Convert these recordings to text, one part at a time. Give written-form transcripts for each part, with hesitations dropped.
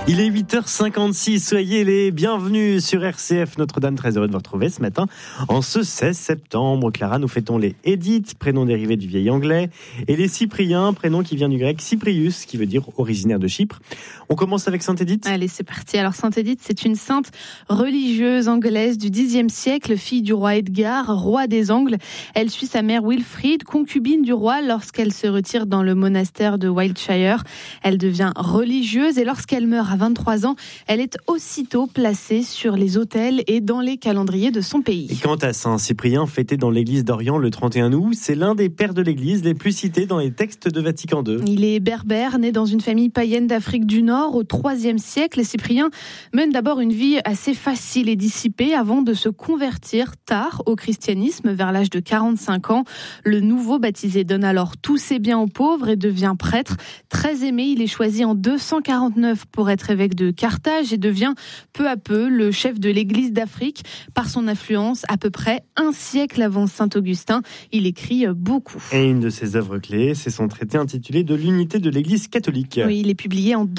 Il est 8h56, soyez les bienvenus sur RCF Notre-Dame, très heureux de vous retrouver ce matin. En ce 16 septembre, Clara, nous fêtons les Édith, prénom dérivé du vieil anglais, et les Cypriens, prénom qui vient du grec Cyprius, qui veut dire originaire de Chypre. On commence avec Sainte Édith. Allez, c'est parti. Alors Sainte Édith, c'est une sainte religieuse anglaise du Xe siècle, fille du roi Edgar, roi des Angles. Elle suit sa mère Wilfrid, concubine du roi, lorsqu'elle se retire dans le monastère de Wiltshire. Elle devient religieuse et lorsqu'elle meurt à 23 ans, elle est aussitôt placée sur les autels et dans les calendriers de son pays. Et quant à Saint Cyprien, fêté dans l'église d'Orient le 31 août, c'est l'un des pères de l'église les plus cités dans les textes de Vatican II. Il est berbère, né dans une famille païenne d'Afrique du Nord au IIIe siècle. Cyprien mène d'abord une vie assez facile et dissipée avant de se convertir tard au christianisme vers l'âge de 45 ans. Le nouveau baptisé donne alors tous ses biens aux pauvres et devient prêtre. Très aimé, il est choisi en 249 pour être évêque de Carthage et devient peu à peu le chef de l'église d'Afrique. Par son influence, à peu près un siècle avant saint Augustin, il écrit beaucoup. Et une de ses œuvres clés, c'est son traité intitulé De l'unité de l'église catholique. Oui, il est publié en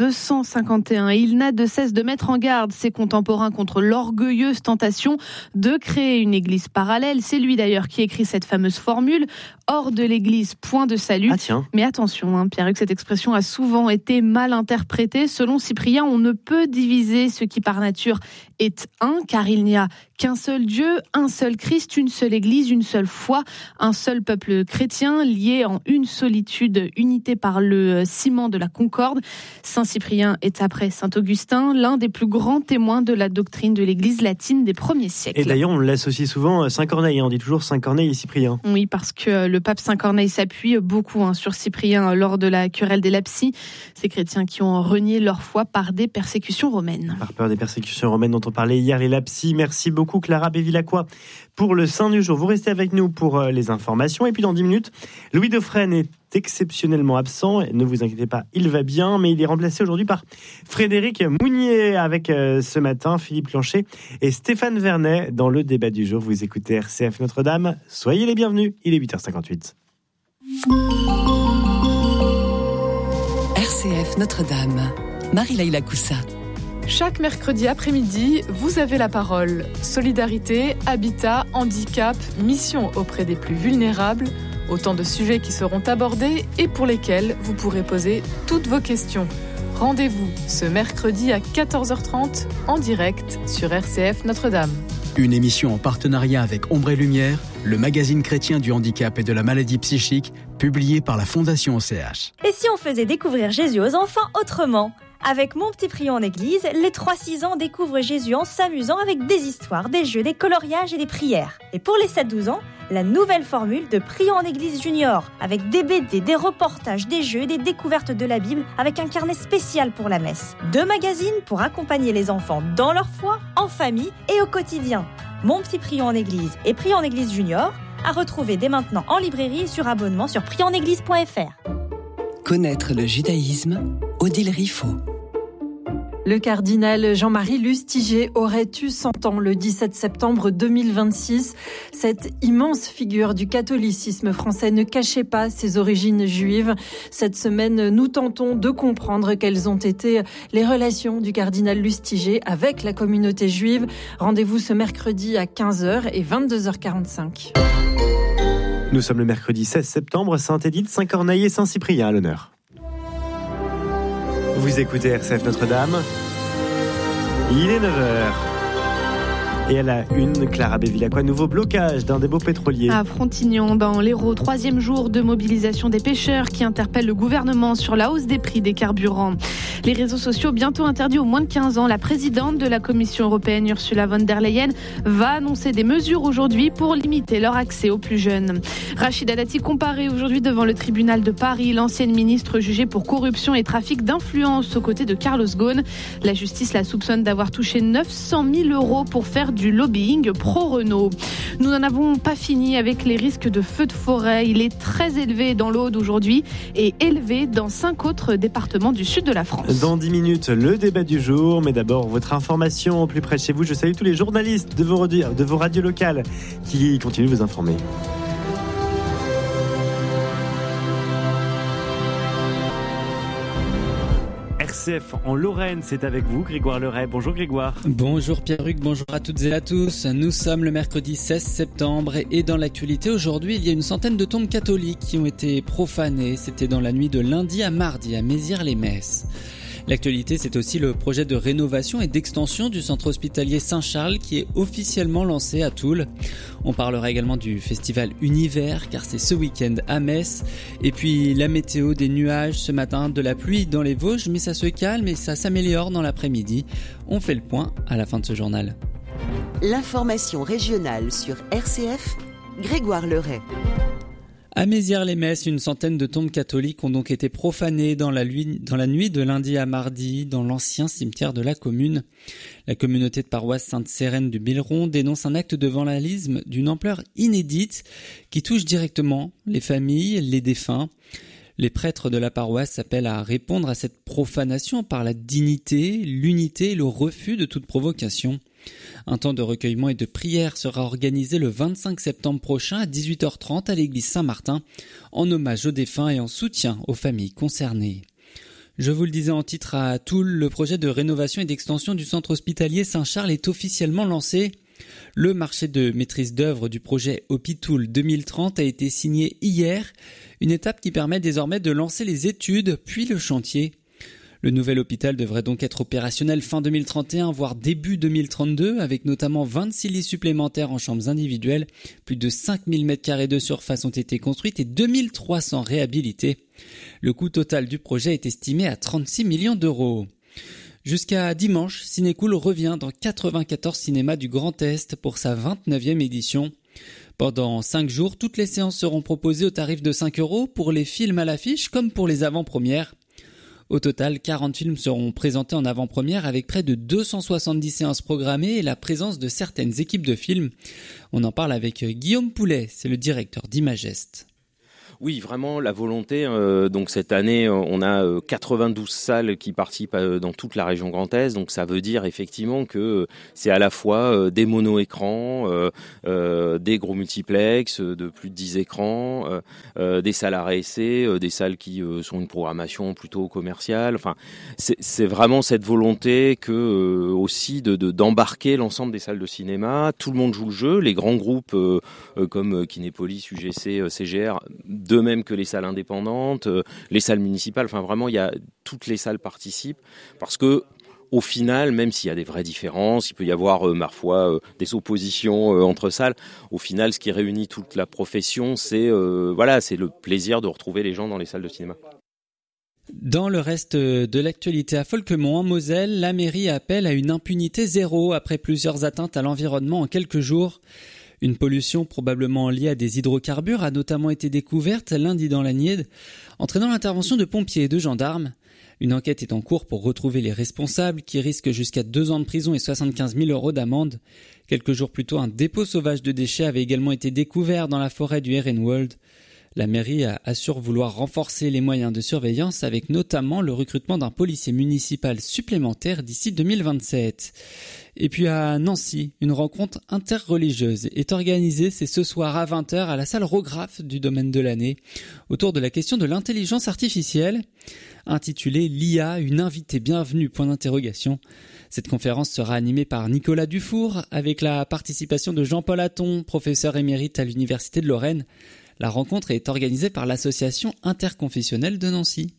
251 et il n'a de cesse de mettre en garde ses contemporains contre l'orgueilleuse tentation de créer une église parallèle. C'est lui d'ailleurs qui écrit cette fameuse formule « Hors de l'église, point de salut ». Ah tiens. Mais attention, Pierre-Hugues, cette expression a souvent été mal interprétée. Selon Cyprien, on ne peut diviser ce qui par nature est un, car il n'y a qu'un seul Dieu, un seul Christ, une seule Église, une seule foi, un seul peuple chrétien, lié en une solitude, unité par le ciment de la concorde. Saint Cyprien est, après saint Augustin, l'un des plus grands témoins de la doctrine de l'Église latine des premiers siècles. Et d'ailleurs, on l'associe souvent à Saint Corneille, on dit toujours Saint Corneille et Cyprien. Oui, parce que le pape Saint Corneille s'appuie beaucoup sur Cyprien lors de la querelle des Lapsi, ces chrétiens qui ont renié leur foi par des persécutions romaines. Par peur des persécutions romaines dont on parlait hier, les Lapsi. Merci beaucoup Clara Bévilacqua pour le Saint du jour. Vous restez avec nous pour les informations et puis dans 10 minutes, Louis Dauphren est exceptionnellement absent. Ne vous inquiétez pas, il va bien, mais il est remplacé aujourd'hui par Frédéric Mounier avec ce matin Philippe Lanchet et Stéphane Vernet dans le débat du jour. Vous écoutez RCF Notre-Dame. Soyez les bienvenus. Il est 8h58. RCF Notre-Dame. Marie-Laïla Coussa. Chaque mercredi après-midi, vous avez la parole. Solidarité, habitat, handicap, mission auprès des plus vulnérables. Autant de sujets qui seront abordés et pour lesquels vous pourrez poser toutes vos questions. Rendez-vous ce mercredi à 14h30 en direct sur RCF Notre-Dame. Une émission en partenariat avec Ombre et Lumière, le magazine chrétien du handicap et de la maladie psychique, publié par la Fondation OCH. Et si on faisait découvrir Jésus aux enfants autrement ? Avec Mon Petit Prion en Église, les 3-6 ans découvrent Jésus en s'amusant avec des histoires, des jeux, des coloriages et des prières. Et pour les 7-12 ans, la nouvelle formule de Prion en Église Junior, avec des BD, des reportages, des jeux et des découvertes de la Bible, avec un carnet spécial pour la messe. 2 magazines pour accompagner les enfants dans leur foi, en famille et au quotidien. Mon Petit Prion en Église et Prion en Église Junior, à retrouver dès maintenant en librairie et sur abonnement sur prionenéglise.fr. Connaître le judaïsme, Odile Riffaut. Le cardinal Jean-Marie Lustiger aurait eu 100 ans le 17 septembre 2026. Cette immense figure du catholicisme français ne cachait pas ses origines juives. Cette semaine, nous tentons de comprendre quelles ont été les relations du cardinal Lustiger avec la communauté juive. Rendez-vous ce mercredi à 15h et 22h45. Nous sommes le mercredi 16 septembre, Sainte-Édith, Saint-Corneille et Saint-Cyprien à l'honneur. Vous écoutez RCF Notre-Dame. Il est 9h. Et à la une, Clara Bévilacqua, nouveau blocage d'un dépôt pétrolier. À Frontignan, dans l'Hérault, 3e jour de mobilisation des pêcheurs qui interpellent le gouvernement sur la hausse des prix des carburants. Les réseaux sociaux bientôt interdits aux moins de 15 ans. La présidente de la Commission européenne, Ursula von der Leyen, va annoncer des mesures aujourd'hui pour limiter leur accès aux plus jeunes. Rachida Dati comparée aujourd'hui devant le tribunal de Paris. L'ancienne ministre jugée pour corruption et trafic d'influence aux côtés de Carlos Ghosn. La justice la soupçonne d'avoir touché 900 000 € pour faire du lobbying pro-Renault. Nous n'en avons pas fini avec les risques de feux de forêt. Il est très élevé dans l'Aude aujourd'hui et élevé dans 5 autres départements du sud de la France. Dans 10 minutes, le débat du jour. Mais d'abord, votre information au plus près de chez vous. Je salue tous les journalistes de vos radios locales qui continuent de vous informer. RCF en Lorraine, c'est avec vous Grégoire Leray. Bonjour Grégoire. Bonjour Pierre-Hugues, bonjour à toutes et à tous. Nous sommes le mercredi 16 septembre et dans l'actualité aujourd'hui, il y a une centaine de tombes catholiques qui ont été profanées. C'était dans la nuit de lundi à mardi à Mézières-les-Messes. L'actualité, c'est aussi le projet de rénovation et d'extension du centre hospitalier Saint-Charles qui est officiellement lancé à Toul. On parlera également du festival Univers car c'est ce week-end à Metz. Et puis la météo, des nuages ce matin, de la pluie dans les Vosges, mais ça se calme et ça s'améliore dans l'après-midi. On fait le point à la fin de ce journal. L'information régionale sur RCF, Grégoire Leray. À Mézières-les-Messes, une centaine de tombes catholiques ont donc été profanées dans la nuit de lundi à mardi dans l'ancien cimetière de la commune. La communauté de paroisse Sainte-Cérène du Bileron dénonce un acte de vandalisme d'une ampleur inédite qui touche directement les familles, les défunts. Les prêtres de la paroisse appellent à répondre à cette profanation par la dignité, l'unité et le refus de toute provocation. Un temps de recueillement et de prière sera organisé le 25 septembre prochain à 18h30 à l'église Saint-Martin en hommage aux défunts et en soutien aux familles concernées. Je vous le disais en titre à Toul, le projet de rénovation et d'extension du centre hospitalier Saint-Charles est officiellement lancé. Le marché de maîtrise d'œuvre du projet Hôpitoul 2030 a été signé hier, une étape qui permet désormais de lancer les études puis le chantier. Le nouvel hôpital devrait donc être opérationnel fin 2031, voire début 2032, avec notamment 26 lits supplémentaires en chambres individuelles. Plus de 5000 m² de surface ont été construites et 2300 réhabilités. Le coût total du projet est estimé à 36 millions d'euros. Jusqu'à dimanche, Cinécool revient dans 94 cinémas du Grand Est pour sa 29e édition. Pendant 5 jours, toutes les séances seront proposées au tarif de 5 € pour les films à l'affiche comme pour les avant-premières. Au total, 40 films seront présentés en avant-première avec près de 270 séances programmées et la présence de certaines équipes de films. On en parle avec Guillaume Poulet, c'est le directeur d'Imagest. Oui, vraiment la volonté. Donc cette année, on a 92 salles qui participent dans toute la région Grand Est. Donc ça veut dire effectivement que c'est à la fois des mono-écrans, des gros multiplex de plus de 10 écrans, des salles à réessai, des salles qui sont une programmation plutôt commerciale. Enfin, c'est vraiment cette volonté que aussi d'embarquer l'ensemble des salles de cinéma. Tout le monde joue le jeu. Les grands groupes comme Kinépolis, UGC, CGR. De même que les salles indépendantes, les salles municipales, enfin vraiment, toutes les salles participent parce que au final, même s'il y a des vraies différences, il peut y avoir parfois des oppositions entre salles. Au final, ce qui réunit toute la profession, c'est le plaisir de retrouver les gens dans les salles de cinéma. Dans le reste de l'actualité à Folquemont, en Moselle, la mairie appelle à une impunité zéro après plusieurs atteintes à l'environnement en quelques jours. Une pollution probablement liée à des hydrocarbures a notamment été découverte lundi dans la Niède, entraînant l'intervention de pompiers et de gendarmes. Une enquête est en cours pour retrouver les responsables qui risquent jusqu'à 2 ans de prison et 75 000 € d'amende. Quelques jours plus tôt, un dépôt sauvage de déchets avait également été découvert dans la forêt du Herrenwald. La mairie assure vouloir renforcer les moyens de surveillance avec notamment le recrutement d'un policier municipal supplémentaire d'ici 2027. Et puis à Nancy, une rencontre interreligieuse est organisée, c'est ce soir à 20h à la salle Rographe du domaine de l'année, autour de la question de l'intelligence artificielle, intitulée l'IA, une invitée bienvenue, point d'interrogation. Cette conférence sera animée par Nicolas Dufour, avec la participation de Jean-Paul Hatton, professeur émérite à l'Université de Lorraine. La rencontre est organisée par l'association interconfessionnelle de Nancy.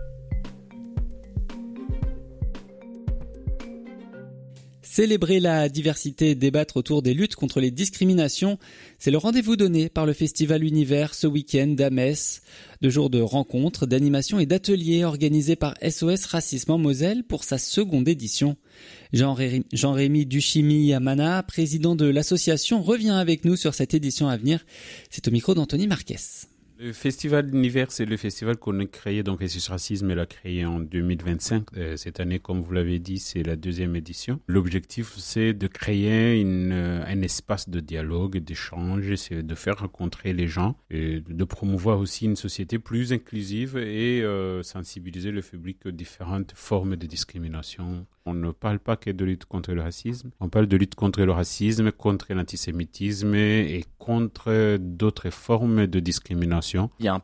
Célébrer la diversité et débattre autour des luttes contre les discriminations, c'est le rendez-vous donné par le Festival Univers ce week-end à Metz. 2 jours de rencontres, d'animations et d'ateliers organisés par SOS Racisme en Moselle pour sa 2e édition. Jean-Rémy Duchimy-Amana, président de l'association, revient avec nous sur cette édition à venir. C'est au micro d'Anthony Marquez. Le Festival d'Univers, c'est le festival qu'on a créé, donc SOS Racisme l'a créé en 2025. Cette année, comme vous l'avez dit, c'est la 2e édition. L'objectif, c'est de créer un espace de dialogue, d'échange, c'est de faire rencontrer les gens, et de promouvoir aussi une société plus inclusive et sensibiliser le public aux différentes formes de discrimination. On ne parle pas que de lutte contre le racisme, on parle de lutte contre le racisme, contre l'antisémitisme et contre d'autres formes de discrimination. Il y a un peu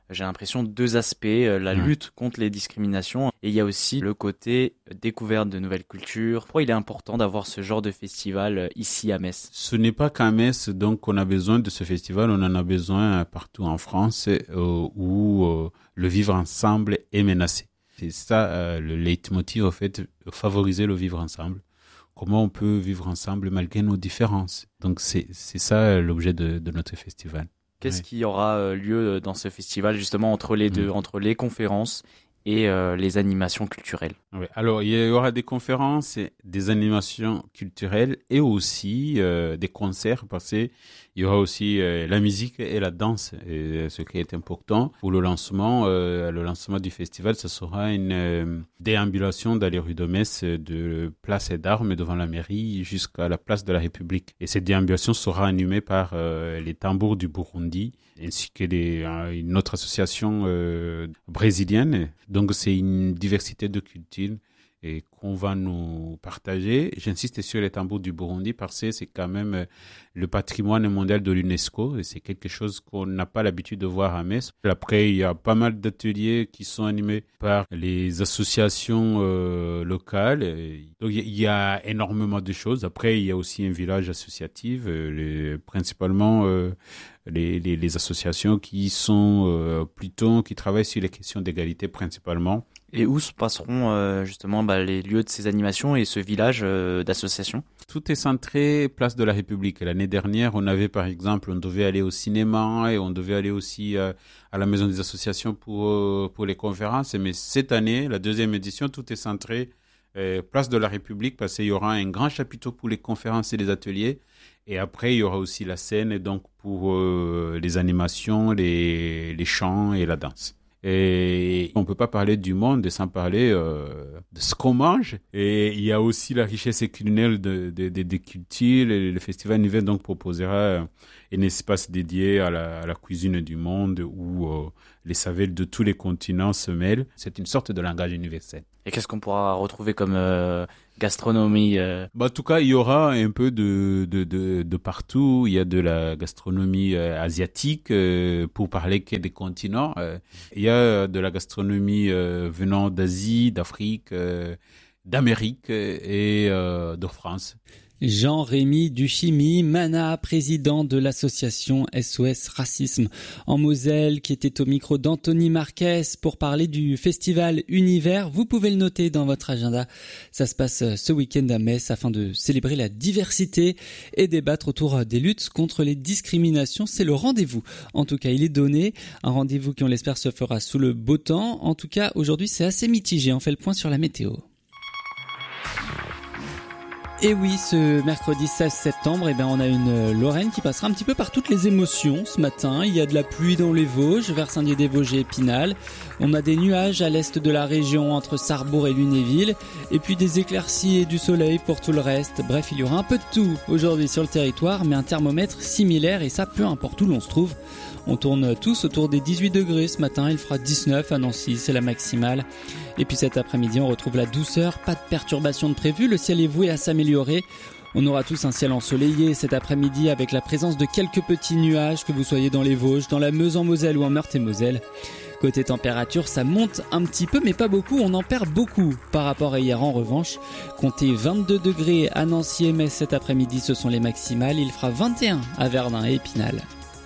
j'ai l'impression, 2 aspects, la lutte contre les discriminations et il y a aussi le côté découverte de nouvelles cultures. Pourquoi il est important d'avoir ce genre de festival ici à Metz? Ce n'est pas qu'à Metz donc qu'on a besoin de ce festival, on en a besoin partout en France où le vivre ensemble est menacé. C'est ça le leitmotiv, en fait, favoriser le vivre ensemble. Comment on peut vivre ensemble malgré nos différences. Donc c'est ça l'objet de notre festival. Qu'est-ce qui aura lieu dans ce festival, justement, entre les deux, entre les conférences et les animations culturelles? Oui. Alors, il y aura des conférences, des animations culturelles et aussi des concerts, parce qu'il y aura aussi la musique et la danse. Et ce qui est important pour le lancement du festival, ce sera une déambulation dans les rues de Metz, de Place d'Armes devant la mairie jusqu'à la place de la République. Et cette déambulation sera animée par les tambours du Burundi, ainsi que une autre association brésilienne. Donc, c'est une diversité de cultures et qu'on va nous partager. J'insiste sur les tambours du Burundi parce que c'est quand même le patrimoine mondial de l'UNESCO et c'est quelque chose qu'on n'a pas l'habitude de voir à Metz. Après, il y a pas mal d'ateliers qui sont animés par les associations locales. Donc, il y a énormément de choses. Après, il y a aussi un village associatif, principalement les associations qui sont qui travaillent sur les questions d'égalité principalement. Et où se passeront justement les lieux de ces animations et ce village d'associations? Tout est centré place de la République. L'année dernière, on devait aller au cinéma et on devait aller aussi à la maison des associations pour les conférences. Mais cette année, la 2e édition, tout est centré place de la République parce qu'il y aura un grand chapiteau pour les conférences et les ateliers. Et après, il y aura aussi la scène donc pour les animations, les chants et la danse. Et on ne peut pas parler du monde sans parler de ce qu'on mange. Et il y a aussi la richesse culinaire des cultures. Le Festival Univers donc proposera un espace dédié à la cuisine du monde où les saveurs de tous les continents se mêlent. C'est une sorte de langage universel. Et qu'est-ce qu'on pourra retrouver comme gastronomie? En tout cas, il y aura un peu de partout. Il y a de la gastronomie asiatique pour parler que des continents. Il y a de la gastronomie venant d'Asie, d'Afrique, d'Amérique et de France. Jean-Rémy Duchimy, Mana, président de l'association SOS Racisme en Moselle, qui était au micro d'Anthony Marquez pour parler du festival Univers. Vous pouvez le noter dans votre agenda. Ça se passe ce week-end à Metz afin de célébrer la diversité et débattre autour des luttes contre les discriminations. C'est le rendez-vous. En tout cas, il est donné. Un rendez-vous qui, on l'espère, se fera sous le beau temps. En tout cas, aujourd'hui, c'est assez mitigé. On fait le point sur la météo. Et oui, ce mercredi 16 septembre, on a une Lorraine qui passera un petit peu par toutes les émotions ce matin. Il y a de la pluie dans les Vosges, vers Saint-Dié-des-Vosges et Épinal. On a des nuages à l'est de la région entre Sarrebourg et Lunéville. Et puis des éclaircies et du soleil pour tout le reste. Bref, il y aura un peu de tout aujourd'hui sur le territoire, mais un thermomètre similaire et ça peu importe où l'on se trouve. On tourne tous autour des 18 degrés ce matin, il fera 19 à Nancy, c'est la maximale. Et puis cet après-midi, on retrouve la douceur, pas de perturbations de prévues, le ciel est voué à s'améliorer. On aura tous un ciel ensoleillé cet après-midi avec la présence de quelques petits nuages, que vous soyez dans les Vosges, dans la Meuse en Moselle ou en Meurthe-et-Moselle. Côté température, ça monte un petit peu, mais pas beaucoup, on en perd beaucoup par rapport à hier en revanche. Comptez 22 degrés à Nancy et Metz cet après-midi, ce sont les maximales, il fera 21 à Verdun et Épinal.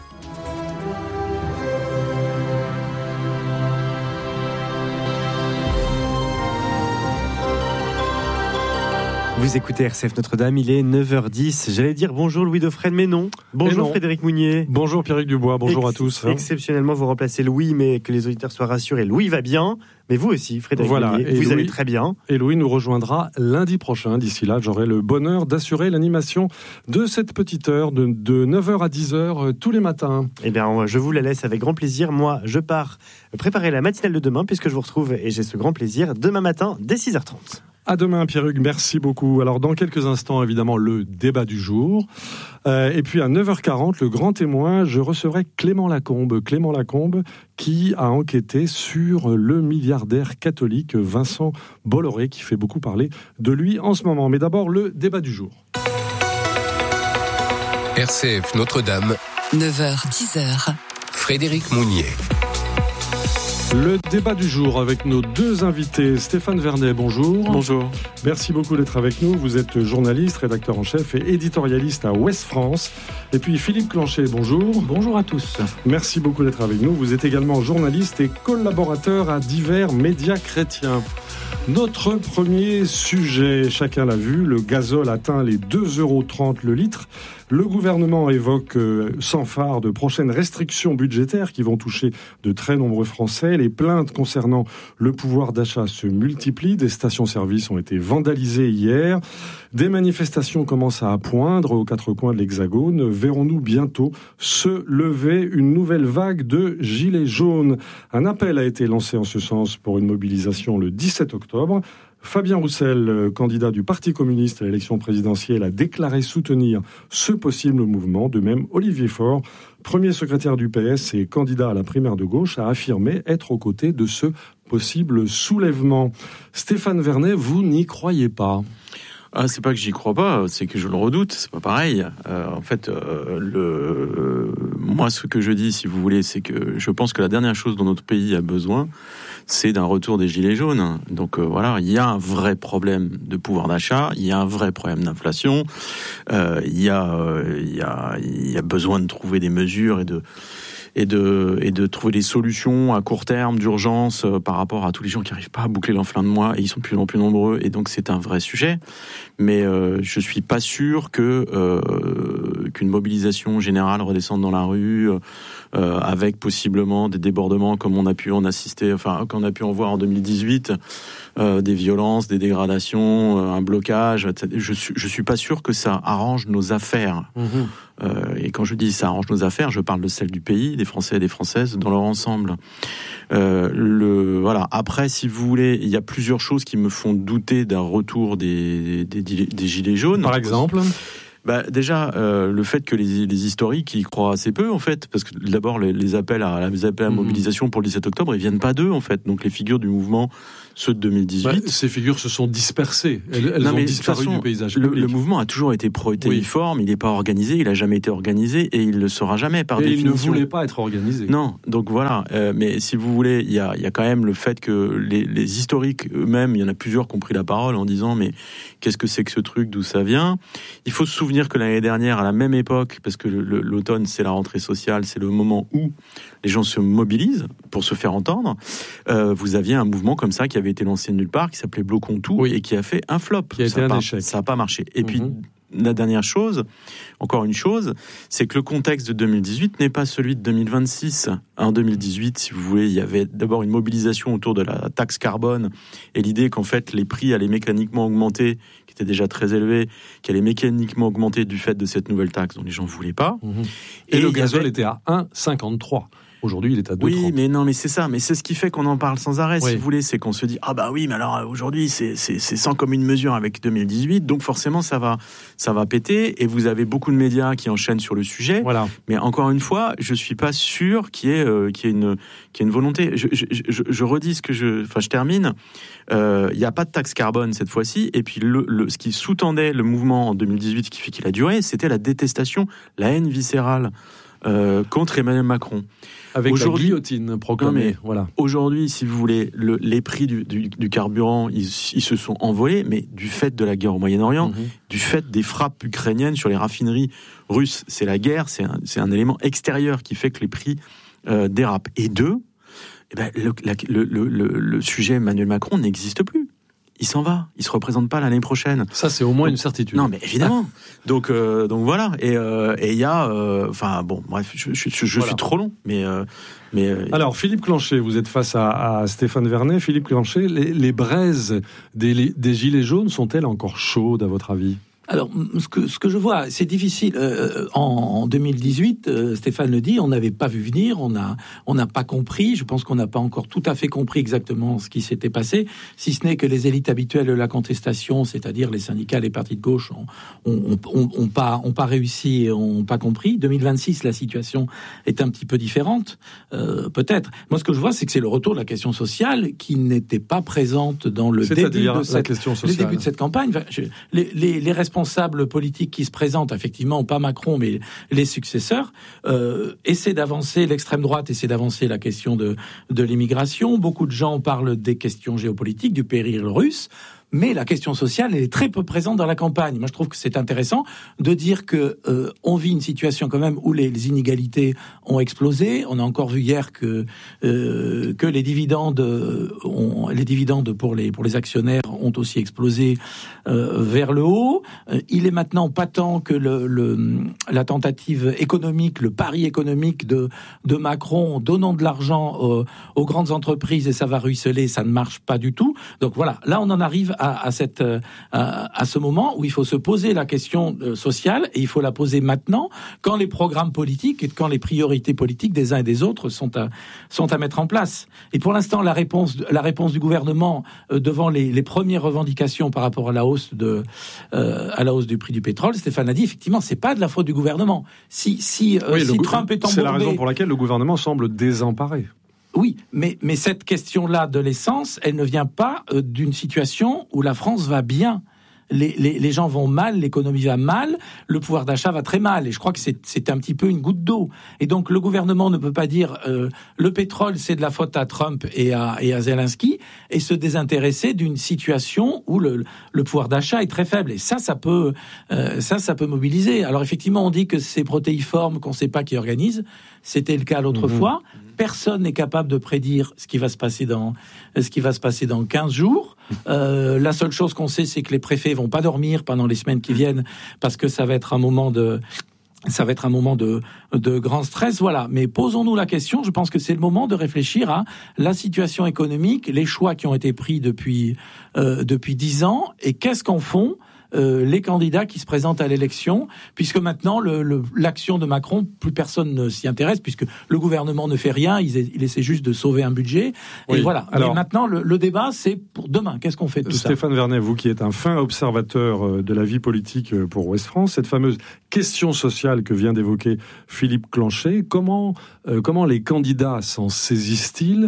Vous écoutez RCF Notre-Dame, il est 9h10. J'allais dire bonjour Louis Dauphren, mais non. Bonjour Frédéric Mounier. Bonjour Pierrick Dubois, bonjour à tous. Exceptionnellement, vous remplacez Louis, mais que les auditeurs soient rassurés. Louis va bien, mais vous aussi, Frédéric Mounier, vous allez très bien. Et Louis nous rejoindra lundi prochain. D'ici là, j'aurai le bonheur d'assurer l'animation de cette petite heure de 9h à 10h tous les matins. Eh bien, je vous la laisse avec grand plaisir. Moi, je pars préparer la matinale de demain, puisque je vous retrouve, et j'ai ce grand plaisir, demain matin, dès 6h30. À demain, Pierre-Hugues, merci beaucoup. Alors, dans quelques instants, évidemment, le débat du jour. Et puis, à 9h40, le grand témoin, je recevrai Clément Lacombe. Clément Lacombe, qui a enquêté sur le milliardaire catholique Vincent Bolloré, qui fait beaucoup parler de lui en ce moment. Mais d'abord, le débat du jour. RCF Notre-Dame. 9h, 10h. Frédéric Mounier. Le débat du jour avec nos deux invités. Stéphane Vernet, bonjour. Bonjour. Merci beaucoup d'être avec nous. Vous êtes journaliste, rédacteur en chef et éditorialiste à Ouest France. Et puis Philippe Clanchet, bonjour. Bonjour à tous. Merci beaucoup d'être avec nous. Vous êtes également journaliste et collaborateur à divers médias chrétiens. Notre premier sujet, chacun l'a vu, le gazole atteint les 2,30 € le litre. Le gouvernement évoque sans phare de prochaines restrictions budgétaires qui vont toucher de très nombreux Français. Les plaintes concernant le pouvoir d'achat se multiplient. Des stations-service ont été vandalisées hier. Des manifestations commencent à poindre aux quatre coins de l'Hexagone. Verrons-nous bientôt se lever une nouvelle vague de gilets jaunes? Un appel a été lancé en ce sens pour une mobilisation le 17 octobre. Fabien Roussel, candidat du Parti communiste à l'élection présidentielle, a déclaré soutenir ce possible mouvement. De même, Olivier Faure, premier secrétaire du PS et candidat à la primaire de gauche, a affirmé être aux côtés de ce possible soulèvement. Stéphane Vernet, vous n'y croyez pas? C'est pas que j'y crois pas, c'est que je le redoute, c'est pas pareil. Moi, ce que je dis, si vous voulez, c'est que je pense que la dernière chose dont notre pays a besoin, c'est d'un retour des gilets jaunes. Donc voilà, il y a un vrai problème de pouvoir d'achat, il y a un vrai problème d'inflation, il y a besoin de trouver des mesures et de trouver des solutions à court terme d'urgence par rapport à tous les gens qui n'arrivent pas à boucler leur fin de mois, et ils sont de plus en plus nombreux, et donc c'est un vrai sujet. Mais je suis pas sûr qu'une mobilisation générale redescende dans la rue avec possiblement des débordements comme on a pu en assister, qu'on a pu en voir en 2018, des violences, des dégradations, un blocage. Je suis pas sûr que ça arrange nos affaires. Et quand je dis ça arrange nos affaires, je parle de celles du pays, des Français et des Françaises dans leur ensemble. Voilà. Après, si vous voulez, il y a plusieurs choses qui me font douter d'un retour des gilets jaunes. Par exemple, déjà, le fait que les historiques y croient assez peu, en fait, parce que d'abord, les appels à mobilisation pour le 17 octobre, ils viennent pas d'eux, en fait. Donc, les figures du mouvement, ceux de 2018... ces figures se sont dispersées. Elles ont disparu du paysage public. Le mouvement a toujours été protéiforme, il n'est pas organisé, il n'a jamais été organisé, et il ne le sera jamais, par définition. Et il ne voulait pas être organisé. Non, donc voilà. Mais si vous voulez, il y a quand même le fait que les historiques eux-mêmes, il y en a plusieurs qui ont pris la parole en disant « Mais qu'est-ce que c'est que ce truc, d'où ça vient ?» Il faut se souvenir que l'année dernière, à la même époque, parce que l'automne, c'est la rentrée sociale, c'est le moment où les gens se mobilisent pour se faire entendre, vous aviez un mouvement comme ça qui avait été lancé de nulle part, qui s'appelait Bloquons tout, et qui a fait un flop. Qui a été un échec. Ça n'a pas marché. Et puis, la dernière chose, encore une chose, c'est que le contexte de 2018 n'est pas celui de 2026. En 2018, si vous voulez, il y avait d'abord une mobilisation autour de la taxe carbone et l'idée qu'en fait les prix allaient mécaniquement augmenter, qui étaient déjà très élevés, qui allaient mécaniquement augmenter du fait de cette nouvelle taxe dont les gens ne voulaient pas. Et le gazole était à 1,53. Aujourd'hui, il est à 2,30. Oui, mais non, mais c'est ça. Mais c'est ce qui fait qu'on en parle sans arrêt, si vous voulez. C'est qu'on se dit, ah bah oui, mais alors aujourd'hui, c'est sans commune mesure avec 2018. Donc forcément, ça va péter. Et vous avez beaucoup de médias qui enchaînent sur le sujet. Voilà. Mais encore une fois, je suis pas sûr qu'il y ait une volonté. Je redis je termine. Il n'y a pas de taxe carbone cette fois-ci. Et puis ce qui sous-tendait le mouvement en 2018, ce qui fait qu'il a duré, c'était la détestation, la haine viscérale contre Emmanuel Macron. Avec la guillotine proclamée. Voilà. Aujourd'hui, si vous voulez, les prix du carburant, ils se sont envolés, mais du fait de la guerre au Moyen-Orient, du fait des frappes ukrainiennes sur les raffineries russes, c'est la guerre, c'est un élément extérieur qui fait que les prix dérapent. Et le sujet Emmanuel Macron n'existe plus. Il s'en va, il se représente pas l'année prochaine. Ça, c'est au moins une certitude. Non, mais évidemment. Donc voilà. Et il y a, bref, je suis trop long, mais. Alors, Philippe Clanchet, vous êtes face à Stéphane Vernet. Philippe Clanchet, les braises des gilets jaunes sont-elles encore chaudes à votre avis ? Alors, ce que je vois, c'est difficile. En 2018, Stéphane le dit, on n'avait pas vu venir, on n'a pas compris. Je pense qu'on n'a pas encore tout à fait compris exactement ce qui s'était passé, si ce n'est que les élites habituelles de la contestation, c'est-à-dire les syndicats, les partis de gauche, ont pas réussi, ont pas compris. 2026, la situation est un petit peu différente, peut-être. Moi, ce que je vois, c'est que c'est le retour de la question sociale qui n'était pas présente dans le début de cette campagne. Les responsables responsables politiques qui se présentent, effectivement, pas Macron, mais les successeurs, essaient d'avancer, l'extrême droite essaie d'avancer la question de l'immigration. Beaucoup de gens parlent des questions géopolitiques, du péril russe. Mais la question sociale, elle est très peu présente dans la campagne. Moi, je trouve que c'est intéressant de dire que on vit une situation quand même où les inégalités ont explosé. On a encore vu hier que les dividendes pour les actionnaires ont aussi explosé vers le haut. Il est maintenant patent que la tentative économique, le pari économique de Macron, donnant de l'argent aux grandes entreprises et ça va ruisseler, ça ne marche pas du tout. Donc voilà, là on en arrive à ce moment où il faut se poser la question sociale et il faut la poser maintenant quand les programmes politiques et quand les priorités politiques des uns et des autres sont à mettre en place. Et pour l'instant, la réponse du gouvernement devant les premières revendications par rapport à la hausse du prix du pétrole, Stéphane a dit effectivement, c'est pas de la faute du gouvernement. Si Trump est embourbé, c'est la raison pour laquelle le gouvernement semble désemparé. Oui, mais cette question-là de l'essence, elle ne vient pas d'une situation où la France va bien. Les gens vont mal, l'économie va mal, le pouvoir d'achat va très mal. Et je crois que c'est un petit peu une goutte d'eau. Et donc le gouvernement ne peut pas dire le pétrole, c'est de la faute à Trump et à Zelensky, et se désintéresser d'une situation où le pouvoir d'achat est très faible. Et ça peut mobiliser. Alors effectivement, on dit que c'est protéiforme, qu'on ne sait pas qui organise. C'était le cas l'autre fois. Personne n'est capable de prédire ce qui va se passer dans 15 jours. La seule chose qu'on sait, c'est que les préfets vont pas dormir pendant les semaines qui viennent parce que ça va être un moment de grand stress, voilà. Mais posons-nous la question, je pense que c'est le moment de réfléchir à la situation économique, les choix qui ont été pris depuis 10 ans, et qu'est-ce qu'en font les candidats qui se présentent à l'élection, puisque maintenant l'action de Macron, plus personne ne s'y intéresse, puisque le gouvernement ne fait rien, il essaie juste de sauver un budget. Oui. Et voilà. Alors, et maintenant, le débat, c'est pour demain. Qu'est-ce qu'on fait de tout ça ? Stéphane Vernet, vous qui êtes un fin observateur de la vie politique pour Ouest France, cette fameuse question sociale que vient d'évoquer Philippe Clanchet, comment les candidats s'en saisissent-ils ?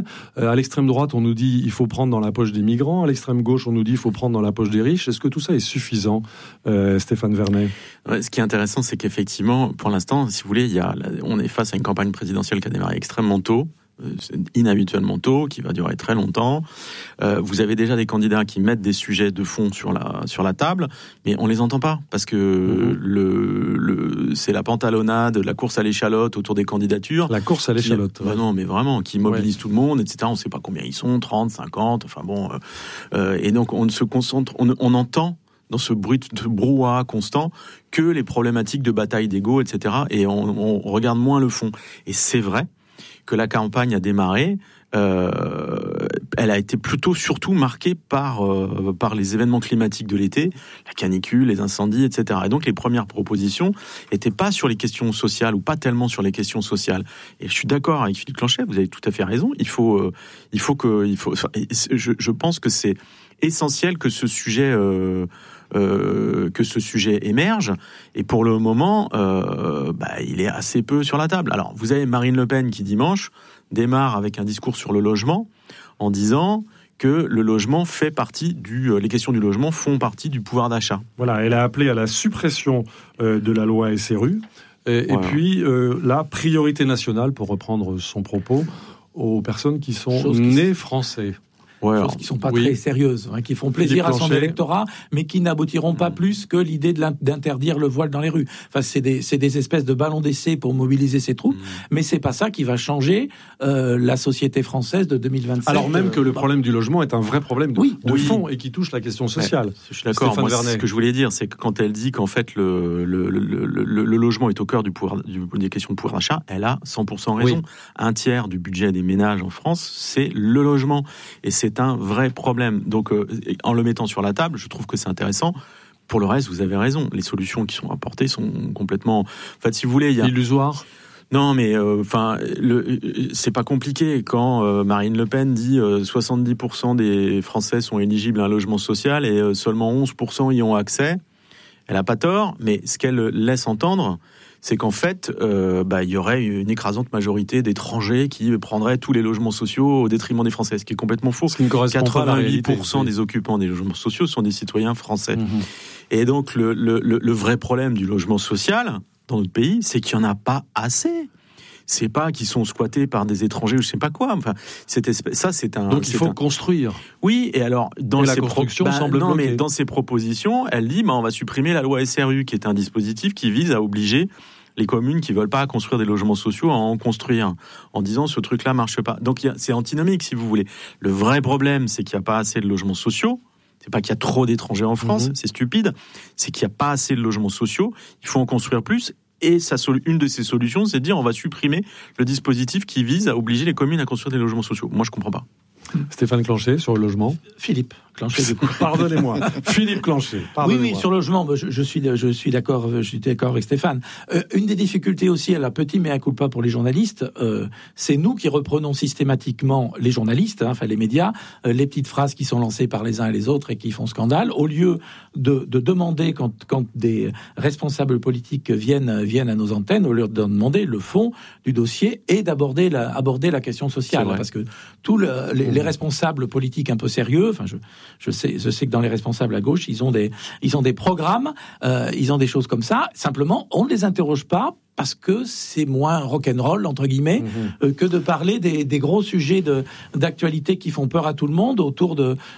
À l'extrême droite, on nous dit il faut prendre dans la poche des migrants. À l'extrême gauche, on nous dit il faut prendre dans la poche des riches. Est-ce que tout ça est suffisant ? Stéphane Vernet. Ouais, ce qui est intéressant, c'est qu'effectivement, pour l'instant, si vous voulez, on est face à une campagne présidentielle qui a démarré extrêmement tôt, inhabituellement tôt, qui va durer très longtemps. Vous avez déjà des candidats qui mettent des sujets de fond sur la table, mais on les entend pas parce que c'est la pantalonnade, la course à l'échalote autour des candidatures. La course à l'échalote. Non, mais vraiment, qui mobilise tout le monde, etc. On ne sait pas combien ils sont, 30, 50, enfin bon. Et donc on se concentre, on entend dans ce bruit de brouhaha constant que les problématiques de bataille d'ego, etc. Et on regarde moins le fond. Et c'est vrai que la campagne a démarré, elle a été surtout marquée par les événements climatiques de l'été, la canicule, les incendies, etc. Et donc les premières propositions étaient pas sur les questions sociales ou pas tellement sur les questions sociales. Et je suis d'accord avec Philippe Clanchet, vous avez tout à fait raison. Je pense que c'est essentiel que ce sujet émerge, et pour le moment il est assez peu sur la table. Alors vous avez Marine Le Pen qui dimanche démarre avec un discours sur le logement en disant que le logement fait partie les questions du logement font partie du pouvoir d'achat. Voilà, elle a appelé à la suppression de la loi SRU et puis la priorité nationale, pour reprendre son propos, aux personnes qui sont nées français. Ouais, choses qui sont pas très sérieuses, qui font plaisir à son électorat, mais qui n'aboutiront pas plus que l'idée d'interdire le voile dans les rues. Enfin, c'est des espèces de ballons d'essai pour mobiliser ses troupes, mais c'est pas ça qui va changer la société française de 2027. Alors même que le problème du logement est un vrai problème de fond et qui touche la question sociale. Ouais, je suis d'accord. Moi, ce que je voulais dire, c'est que quand elle dit qu'en fait le logement est au cœur des questions de pouvoir d'achat, elle a 100% raison. Oui. Un tiers du budget des ménages en France, c'est le logement, et c'est un vrai problème. Donc, en le mettant sur la table, je trouve que c'est intéressant. Pour le reste, vous avez raison. Les solutions qui sont apportées sont complètement... En fait, si vous voulez, il y a... Illusoire. Non, mais c'est pas compliqué. Quand Marine Le Pen dit 70% des Français sont éligibles à un logement social et seulement 11% y ont accès, elle a pas tort. Mais ce qu'elle laisse entendre, c'est qu'en fait, il y aurait une écrasante majorité d'étrangers qui prendraient tous les logements sociaux au détriment des Français, ce qui est complètement faux. 88% des occupants des logements sociaux sont des citoyens français. Et donc, le vrai problème du logement social dans notre pays, c'est qu'il n'y en a pas assez. C'est pas qu'ils sont squattés par des étrangers ou je sais pas quoi. Enfin, Donc il faut construire. Oui, et alors dans la construction semble bloquée. Mais dans ses propositions, elle dit on va supprimer la loi SRU, qui est un dispositif qui vise à obliger les communes qui veulent pas construire des logements sociaux à en construire, en disant ce truc-là marche pas. Donc c'est antinomique, si vous voulez. Le vrai problème, c'est qu'il n'y a pas assez de logements sociaux. C'est pas qu'il y a trop d'étrangers en France, c'est stupide. C'est qu'il n'y a pas assez de logements sociaux. Il faut en construire plus. Et une de ces solutions, c'est de dire on va supprimer le dispositif qui vise à obliger les communes à construire des logements sociaux. Moi, je comprends pas. Stéphane Clanchet, sur le logement. Philippe Clanchet. Pardonnez-moi. Philippe Clanchet. Oui, sur le logement, je suis d'accord avec Stéphane. Une des difficultés aussi, à la petit mea culpa pour les journalistes, c'est nous qui reprenons systématiquement les journalistes, les médias, les petites phrases qui sont lancées par les uns et les autres et qui font scandale, au lieu de demander quand des responsables politiques viennent à nos antennes, au lieu de demander le fond du dossier et d'aborder la question sociale, parce que tous les responsables politiques un peu sérieux, je sais que dans les responsables à gauche, ils ont des programmes, ils ont des choses comme ça. Simplement, on ne les interroge pas parce que c'est moins rock'n'roll, entre guillemets, que de parler des gros sujets d'actualité qui font peur à tout le monde autour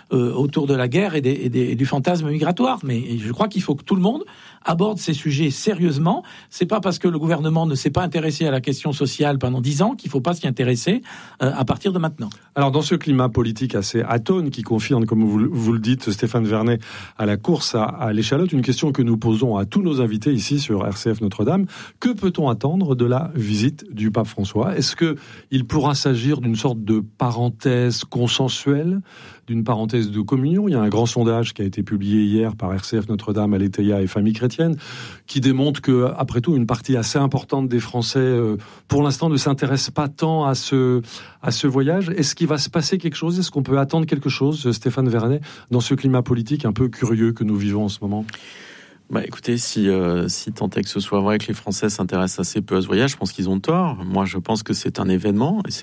de la guerre et du fantasme migratoire. Mais je crois qu'il faut que tout le monde aborde ces sujets sérieusement. C'est pas parce que le gouvernement ne s'est pas intéressé à la question sociale pendant 10 ans qu'il faut pas s'y intéresser à partir de maintenant. Alors, dans ce climat politique assez atone qui confirme, comme vous le dites, Stéphane Vernet, à la course à l'échalote, une question que nous posons à tous nos invités ici sur RCF Notre-Dame: que peut-on attendre de la visite du pape François? Est-ce qu'il pourra s'agir d'une sorte de parenthèse consensuelle, d'une parenthèse de communion? Il y a un grand sondage qui a été publié hier par RCF Notre-Dame, Aletheia et Famille Chrétienne, qui démontre que, après tout, une partie assez importante des Français, pour l'instant, ne s'intéresse pas tant à ce voyage. Est-ce qu'il va se passer quelque chose? Est-ce qu'on peut attendre quelque chose, Stéphane Vernet, dans ce climat politique un peu curieux que nous vivons en ce moment? Écoutez, si tant est que ce soit vrai que les Français s'intéressent assez peu à ce voyage, je pense qu'ils ont tort. Moi, je pense que c'est un événement et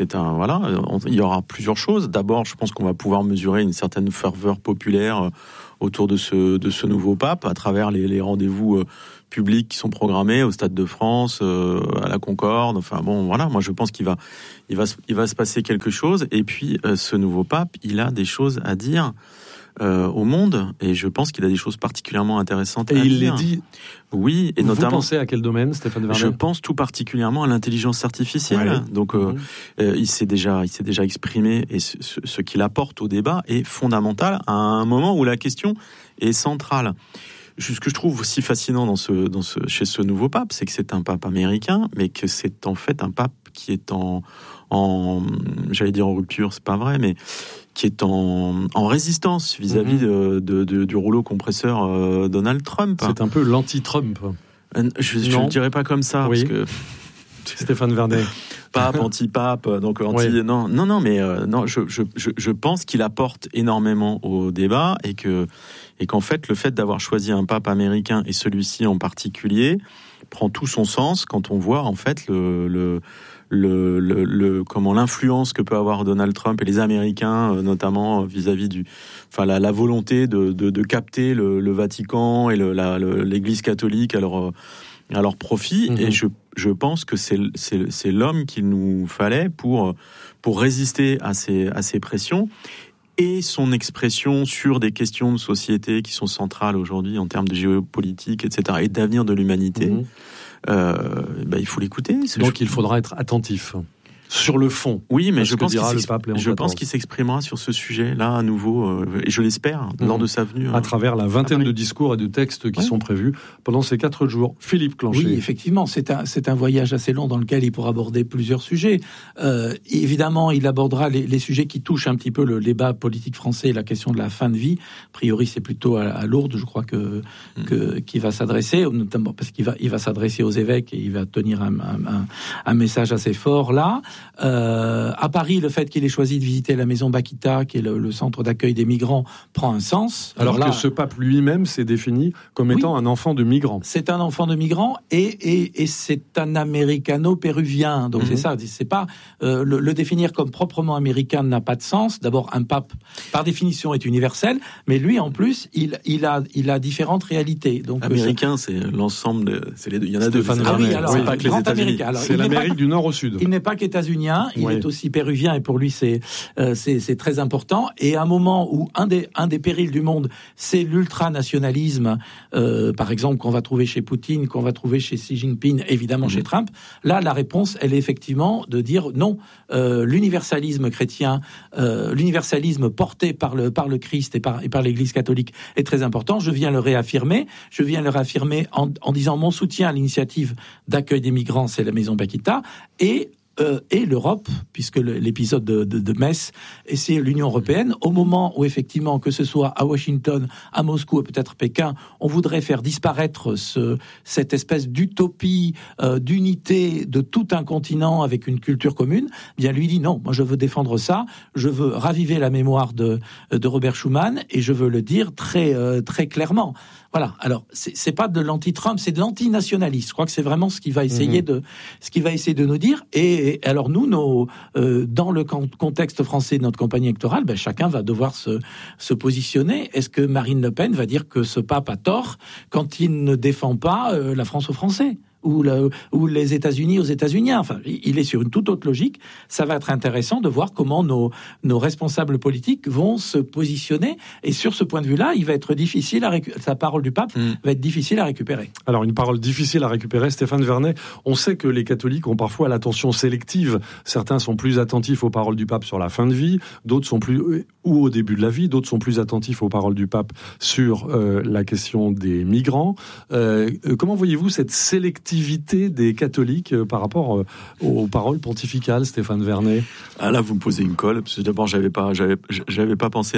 il y aura plusieurs choses. D'abord, je pense qu'on va pouvoir mesurer une certaine ferveur populaire autour de ce nouveau pape à travers les rendez-vous publics qui sont programmés au Stade de France, à la Concorde. Moi, je pense qu'il va se passer quelque chose. Et puis, ce nouveau pape, il a des choses à dire au monde, et je pense qu'il a des choses particulièrement intéressantes à dire. Et il les dit. Oui, et notamment. Vous pensez à quel domaine, Stéphane Vernet? Je pense tout particulièrement à l'intelligence artificielle. Ouais. Donc, il s'est déjà exprimé, et ce qu'il apporte au débat est fondamental à un moment où la question est centrale. Ce que je trouve aussi fascinant chez ce nouveau pape, c'est que c'est un pape américain, mais que c'est en fait un pape qui est j'allais dire en rupture, c'est pas vrai, mais qui est en résistance vis-à-vis du rouleau compresseur Donald Trump. C'est un peu l'anti-Trump. Je ne le dirais pas comme ça, parce que Stéphane Vernet. Pape, anti-pape, donc anti. Oui. Non, mais je pense qu'il apporte énormément au débat et qu'en fait, le fait d'avoir choisi un pape américain, et celui-ci en particulier, prend tout son sens quand on voit en fait comment l'influence que peut avoir Donald Trump et les Américains, notamment vis-à-vis la volonté de capter le Vatican et l'Église catholique à leur profit. Et je pense que c'est l'homme qu'il nous fallait pour résister à ces pressions. Et son expression sur des questions de société qui sont centrales aujourd'hui en termes de géopolitique, etc., et d'avenir de l'humanité, il faut l'écouter. Donc il faudra être attentif. Sur le fond. Oui, mais je pense qu'il s'exprimera sur ce sujet-là à nouveau, et je l'espère, lors de sa venue. À travers la vingtaine de discours et de textes qui sont prévus pendant ces 4 jours. Philippe Clanchet. Oui, effectivement, c'est un voyage assez long dans lequel il pourra aborder plusieurs sujets. Évidemment, il abordera les sujets qui touchent un petit peu le débat politique français, la question de la fin de vie. A priori, c'est plutôt à Lourdes, je crois, qu'il va s'adresser, notamment parce qu'il va s'adresser aux évêques et il va tenir un message assez fort là. À Paris, le fait qu'il ait choisi de visiter la maison Bakita, qui est le centre d'accueil des migrants, prend un sens. Alors là, que ce pape lui-même s'est défini comme étant un enfant de migrant. C'est un enfant de migrant et c'est un américano-péruvien. Donc c'est ça, c'est pas le définir comme proprement américain n'a pas de sens. D'abord, un pape, par définition, est universel, mais lui, en plus, il a différentes réalités. Donc américain, c'est l'ensemble. Il y en a deux. C'est pas que les États-Unis. C'est l'Amérique du Nord au Sud. Il n'est pas qu'états-unien, il est aussi péruvien, et pour lui, c'est très important. Et à un moment où un des périls du monde, c'est l'ultranationalisme, par exemple, qu'on va trouver chez Poutine, qu'on va trouver chez Xi Jinping, évidemment chez Trump. Là, la réponse, elle est effectivement de dire non, l'universalisme chrétien, l'universalisme porté par le Christ et par l'Église catholique est très important. Je viens le réaffirmer en disant mon soutien à l'initiative d'accueil des migrants, c'est la maison Bakita, et l'Europe, puisque l'épisode de Metz, et c'est l'Union européenne, au moment où effectivement, que ce soit à Washington, à Moscou et peut-être Pékin, on voudrait faire disparaître cette espèce d'utopie, d'unité de tout un continent avec une culture commune, bien lui dit non, moi je veux défendre ça, je veux raviver la mémoire de Robert Schuman, et je veux le dire très, très clairement. Voilà. Alors, c'est pas de l'anti-Trump, c'est de l'antinationaliste. Je crois que c'est vraiment ce qu'il va essayer de nous dire. Et alors nous, dans le contexte français de notre campagne électorale, chacun va devoir se positionner. Est-ce que Marine Le Pen va dire que ce pape a tort quand il ne défend pas la France aux Français? Ou les États-Unis aux États-Uniens. Enfin, il est sur une toute autre logique. Ça va être intéressant de voir comment nos responsables politiques vont se positionner. Et sur ce point de vue-là, il va être difficile sa parole du pape va être difficile à récupérer. Alors, une parole difficile à récupérer, Stéphane Vernet. On sait que les catholiques ont parfois l'attention sélective. Certains sont plus attentifs aux paroles du pape sur la fin de vie, d'autres sont plus, ou au début de la vie, d'autres sont plus attentifs aux paroles du pape sur la question des migrants. Comment voyez-vous cette sélectivité des catholiques par rapport aux paroles pontificales, Stéphane Vernet? Là, vous me posez une colle, parce que d'abord, j'avais pas pensé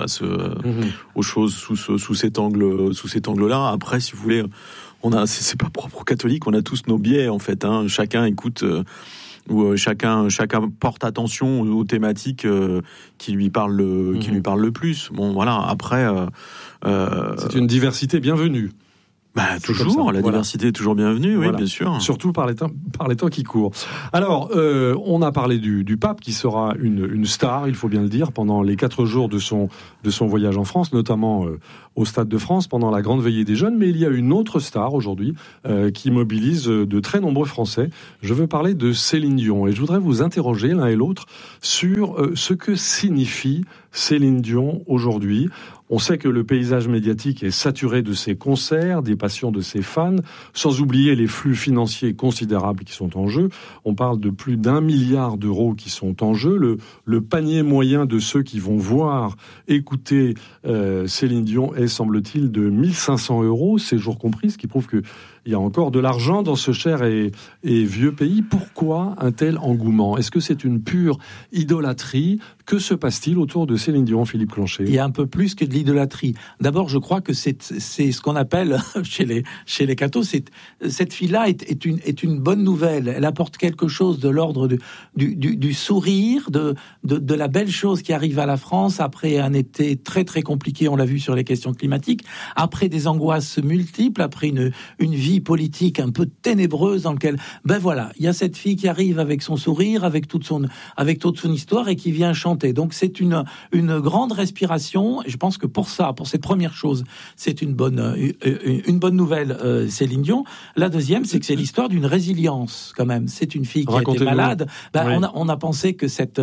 aux choses sous cet angle-là. Après, si vous voulez, c'est pas propre aux catholiques, on a tous nos biais, en fait, hein. Chacun écoute, ou chacun porte attention aux thématiques qui lui parlent le plus. Bon, voilà, après... c'est une diversité bienvenue. Toujours, la diversité est toujours bienvenue, oui, bien sûr. Surtout par les temps qui courent. Alors, on a parlé du pape qui sera une star, il faut bien le dire, pendant les 4 jours de son voyage en France, notamment au Stade de France, pendant la grande veillée des jeunes. Mais il y a une autre star aujourd'hui qui mobilise de très nombreux Français. Je veux parler de Céline Dion. Et je voudrais vous interroger l'un et l'autre sur ce que signifie Céline Dion aujourd'hui. On sait que le paysage médiatique est saturé de ses concerts, des passions de ses fans, sans oublier les flux financiers considérables qui sont en jeu. On parle de plus d'1 milliard d'euros qui sont en jeu. Le panier moyen de ceux qui vont voir, écouter Céline Dion est, semble-t-il, de 1 500 euros, séjours compris, ce qui prouve que il y a encore de l'argent dans ce cher et vieux pays. Pourquoi un tel engouement? Est-ce que c'est une pure idolâtrie? Que se passe-t-il autour de Céline Dion, Philippe Clonchet? Il y a un peu plus que de l'idolâtrie. D'abord, je crois que c'est ce qu'on appelle chez les cathos, cette fille-là est une bonne nouvelle. Elle apporte quelque chose de l'ordre du sourire, de la belle chose qui arrive à la France après un été très très compliqué, on l'a vu sur les questions climatiques, après des angoisses multiples, après une vie politique un peu ténébreuse dans laquelle, voilà, il y a cette fille qui arrive avec son sourire, avec toute son histoire et qui vient chanter. Donc c'est une grande respiration. Et je pense que pour ces premières choses, c'est une bonne nouvelle, Céline Dion. La deuxième, c'est que c'est l'histoire d'une résilience quand même. C'est une fille qui a été malade. On a pensé que cette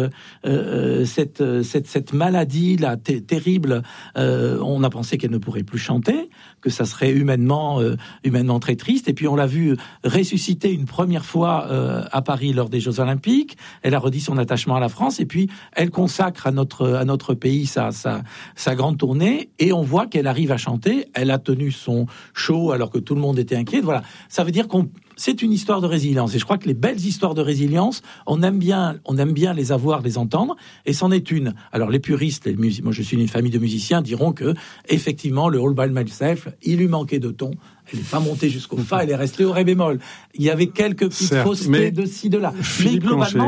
maladie là terrible, on a pensé qu'elle ne pourrait plus chanter, que ça serait humainement très triste. Et puis on l'a vu ressusciter une première fois à Paris lors des Jeux Olympiques. Elle a redit son attachement à la France et puis elle consacre à notre pays sa grande tournée et on voit qu'elle arrive à chanter. Elle a tenu son show alors que tout le monde était inquiet. Voilà, ça veut dire c'est une histoire de résilience et je crois que les belles histoires de résilience, on aime bien les avoir, les entendre et c'en est une. Alors les puristes, moi je suis d'une famille de musiciens, diront que effectivement le All by Myself, il lui manquait de ton Elle n'est pas montée jusqu'au fa, elle est restée au ré bémol. Il y avait quelques petites faussetés de ci, de là. Mais globalement,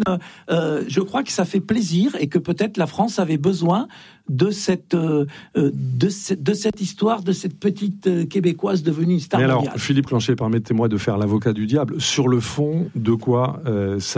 je crois que ça fait plaisir et que peut-être la France avait besoin de cette histoire, de cette petite Québécoise devenue une star mondiale. Alors, Philippe Plancher, permettez-moi de faire l'avocat du diable. Sur le fond, de quoi s'agit-il ?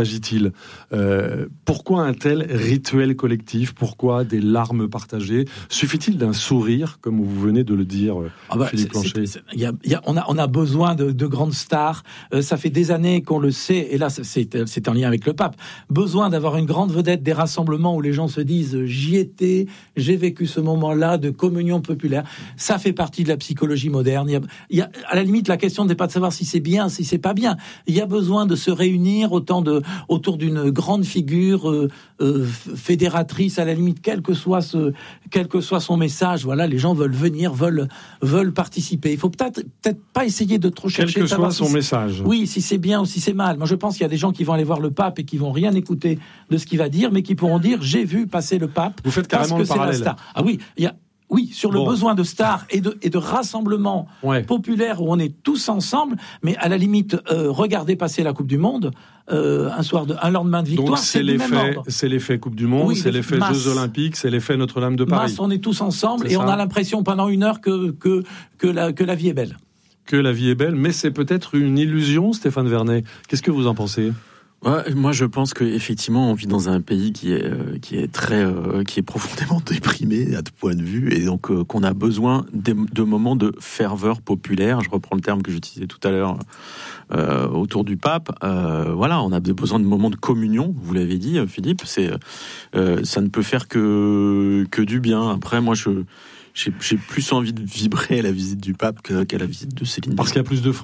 Pourquoi un tel rituel collectif ? Pourquoi des larmes partagées ? Suffit-il d'un sourire, comme vous venez de le dire, Philippe Plancher ? On a besoin de grandes stars. Ça fait des années qu'on le sait, et là, c'est en lien avec le pape. Besoin d'avoir une grande vedette, des rassemblements où les gens se disent « j'y étais ». J'ai vécu ce moment-là de communion populaire. Ça fait partie de la psychologie moderne. À la limite, la question n'est pas de savoir si c'est bien, si c'est pas bien. Il y a besoin de se réunir autour d'une grande figure fédératrice, à la limite, quel que soit son message. Voilà, les gens veulent venir, veulent participer. Il faut peut-être pas essayer de trop chercher. Quel que soit son message. Oui, si c'est bien ou si c'est mal. Moi, je pense qu'il y a des gens qui vont aller voir le pape et qui vont rien écouter de ce qu'il va dire, mais qui pourront dire j'ai vu passer le pape. Vous faites carrément le parallèle. Ah oui, sur le besoin de stars et de rassemblements populaires où on est tous ensemble, mais à la limite, regardez passer la Coupe du Monde un lendemain de victoire, donc c'est du même ordre. C'est l'effet Coupe du Monde, c'est l'effet Jeux Olympiques, c'est l'effet Notre-Dame de Paris. On est tous ensemble et on a l'impression pendant une heure que la vie est belle. Que la vie est belle, mais c'est peut-être une illusion, Stéphane Vernet. Qu'est-ce que vous en pensez ? Ouais, moi je pense qu'effectivement on vit dans un pays qui est profondément déprimé à tout point de vue, et donc qu'on a besoin de moments de ferveur populaire. Je reprends le terme que j'utilisais tout à l'heure autour du pape. Voilà, on a besoin de moments de communion. Vous l'avez dit, Philippe. Ça ne peut faire que du bien. Après, moi j'ai plus envie de vibrer à la visite du pape qu'à la visite de Céline Dion. Parce qu'il y a plus de fond ?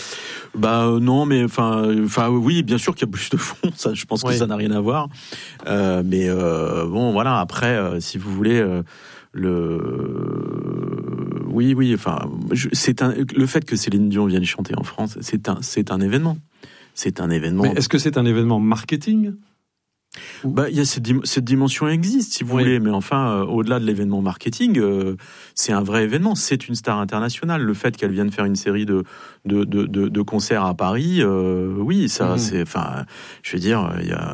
Non, mais enfin oui, bien sûr qu'il y a plus de fond. Ça, je pense que ça n'a rien à voir. Mais bon, voilà. Après, si vous voulez, oui. Enfin, le fait que Céline Dion vienne chanter en France, c'est un événement. C'est un événement. Mais est-ce que c'est un événement marketing ? Il y a cette dimension existe, si vous voulez, mais enfin, au-delà de l'événement marketing, c'est un vrai événement. C'est une star internationale. Le fait qu'elle vienne faire une série de concerts à Paris, oui, ça, c'est, enfin, je veux dire,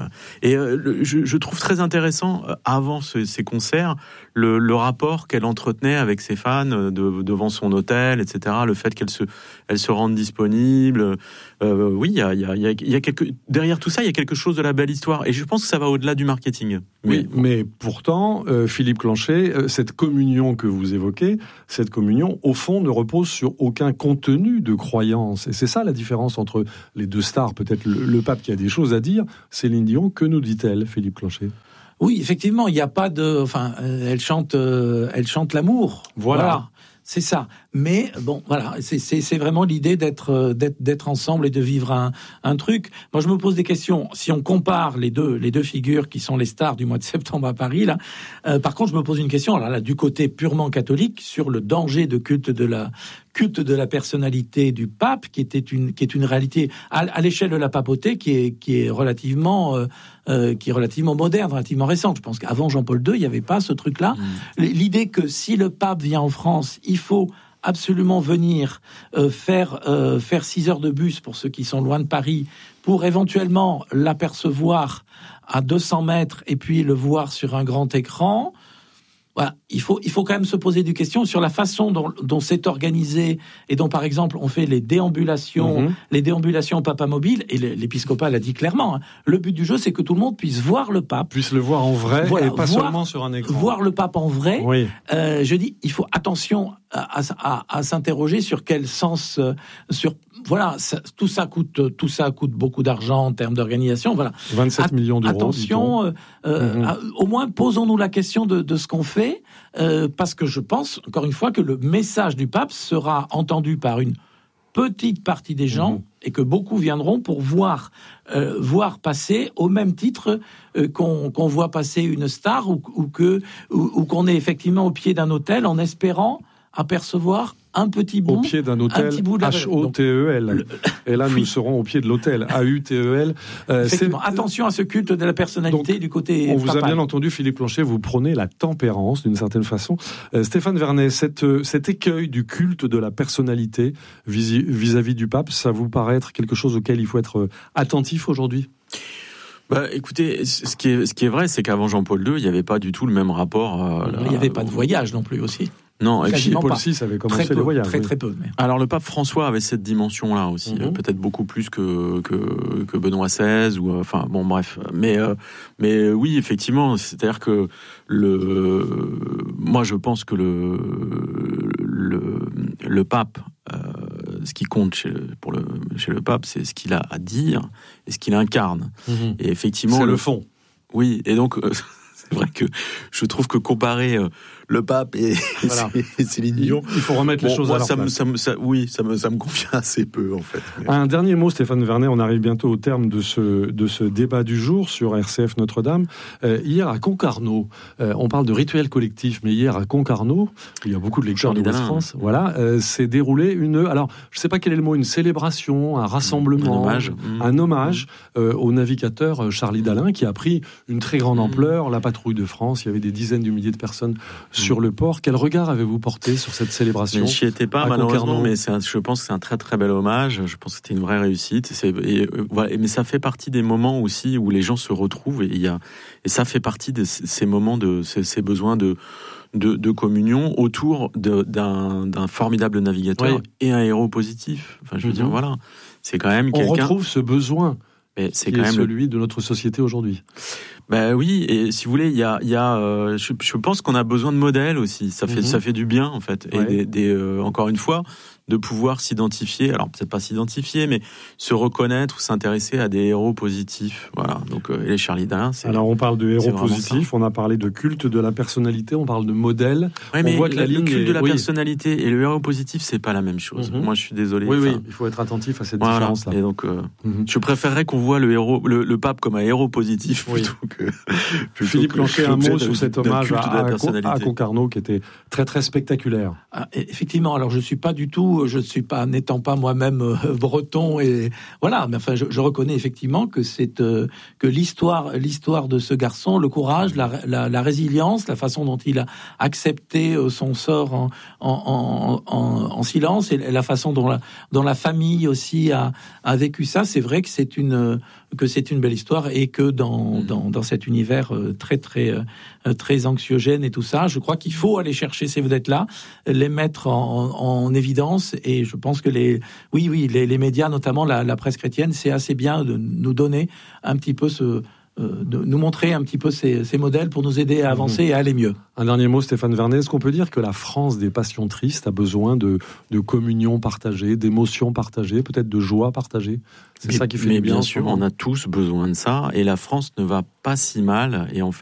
je trouve très intéressant avant ces concerts le rapport qu'elle entretenait avec ses fans devant son hôtel, etc. Le fait qu'elle se rende disponible. Oui, il y a derrière tout ça, il y a quelque chose de la belle histoire, et je pense que ça va au-delà du marketing. Mais pourtant, Philippe Plancher, cette communion que vous évoquez, cette communion, au fond, ne repose sur aucun contenu de croyance. Et c'est ça la différence entre les deux stars. Peut-être le pape qui a des choses à dire. Céline Dion, que nous dit-elle, Philippe Plancher ? Oui, effectivement, il n'y a pas de... Enfin, elle chante l'amour. Voilà. C'est ça. Mais bon, voilà, c'est vraiment l'idée d'être ensemble et de vivre un truc. Moi, je me pose des questions. Si on compare les deux figures qui sont les stars du mois de septembre à Paris, là, par contre, je me pose une question. Alors là, du côté purement catholique, sur le danger de culte de la personnalité du pape, qui est une réalité à l'échelle de la papauté, qui est relativement moderne, relativement récente. Je pense qu'avant Jean-Paul II, il n'y avait pas ce truc-là. L'idée que si le pape vient en France, il faut absolument venir faire 6 heures de bus pour ceux qui sont loin de Paris, pour éventuellement l'apercevoir à 200 mètres et puis le voir sur un grand écran. Voilà, il faut quand même se poser des questions sur la façon dont c'est organisé et dont, par exemple, on fait les déambulations au Papa Mobile, et l'épiscopat l'a dit clairement. Hein, le but du jeu, c'est que tout le monde puisse voir le pape. Puisse le voir en vrai, et pas seulement sur un écran. Voir le pape en vrai. Oui. Je dis, il faut attention à s'interroger sur quel sens, voilà, tout ça coûte beaucoup d'argent en termes d'organisation. Voilà. 27 millions d'euros. Attention, au moins posons-nous la question de ce qu'on fait, parce que je pense, encore une fois, que le message du pape sera entendu par une petite partie des gens et que beaucoup viendront pour voir passer au même titre qu'on voit passer une star ou qu'on est effectivement au pied d'un autel en espérant apercevoir un petit bout. Au pied d'un hôtel, H-O-T-E-L. Et là, nous serons au pied de l'hôtel, A-U-T-E-L. Effectivement, attention à ce culte de la personnalité du côté on vous papal. a bien entendu, Philippe Blanchet, vous prônez la tempérance d'une certaine façon. Stéphane Vernet, cet écueil du culte de la personnalité vis-à-vis du pape, ça vous paraît être quelque chose auquel il faut être attentif aujourd'hui ? Écoutez, ce qui est vrai, c'est qu'avant Jean-Paul II, il n'y avait pas du tout le même rapport. Il n'y avait pas de voyage non plus aussi. Non, et puis Paul VI avait commencé les voyages. Très peu. Mais... Alors le pape François avait cette dimension-là aussi, peut-être beaucoup plus que Benoît XVI ou enfin bon bref. Mais oui, effectivement, c'est-à-dire que moi je pense que le pape, ce qui compte chez le pape, c'est ce qu'il a à dire et ce qu'il incarne. Et effectivement, c'est le fond. Oui, et donc c'est vrai que je trouve que comparer le pape et Céline Dion, il faut remettre les choses à leur place. Ça me convient assez peu en fait. Un dernier mot, Stéphane Vernet, on arrive bientôt au terme de ce débat du jour sur RCF Notre-Dame. Hier à Concarneau, on parle de rituel collectif, mais hier à Concarneau, il y a beaucoup de lecteurs de West-France, s'est déroulé alors je ne sais pas quel est le mot, une célébration, un rassemblement, un hommage au navigateur Charlie Dalin, qui a pris une très grande ampleur, la patrouille de France, il y avait des dizaines de milliers de personnes sur le port. Quel regard avez-vous porté sur cette célébration ? Je n'y étais pas malheureusement, mais je pense que c'est un très très bel hommage. Je pense que c'était une vraie réussite. Mais ça fait partie des moments aussi où les gens se retrouvent et ça fait partie de ces moments de ces besoins de communion autour d'un formidable navigateur et un héros positif. Enfin, je veux dire, voilà, c'est quand même quelqu'un. On retrouve ce besoin. Mais c'est quand même celui de notre société aujourd'hui. Oui, et si vous voulez, je pense qu'on a besoin de modèles aussi. Ça fait du bien en fait. Et encore une fois, de pouvoir s'identifier. Alors peut-être pas s'identifier, mais se reconnaître ou s'intéresser à des héros positifs. Voilà. Donc les Charlie Dalin. Alors on parle de héros positifs. On a parlé de culte de la personnalité. On parle de modèle. On voit que le culte de la personnalité et le héros positif, c'est pas la même chose. Moi, je suis désolé. Oui, il faut être attentif à cette différence-là. Et donc, je préférerais qu'on voit le pape comme un héros positif plutôt que. Philippe Blanchet, un mot sur cet hommage à Concarneau qui était très très spectaculaire. Effectivement. Alors je suis pas n'étant pas moi-même breton et voilà, mais enfin je reconnais effectivement que que l'histoire de ce garçon, le courage, la résilience, la façon dont il a accepté son sort en silence et la façon dont la famille aussi a vécu ça, c'est vrai que c'est une belle histoire et que dans cet univers très très très anxiogène et tout ça, je crois qu'il faut aller chercher ces vedettes-là, les mettre en évidence. Et je pense que les médias, notamment la presse chrétienne, c'est assez bien de nous donner un petit peu de nous montrer un petit peu ces modèles pour nous aider à avancer et à aller mieux. Un dernier mot, Stéphane Vernet, est-ce qu'on peut dire que la France des passions tristes a besoin de communion partagée, d'émotions partagées, peut-être de joie partagée ? C'est ça qui fait du bien. Bien sûr, on a tous besoin de ça, et la France ne va pas si mal, et en fait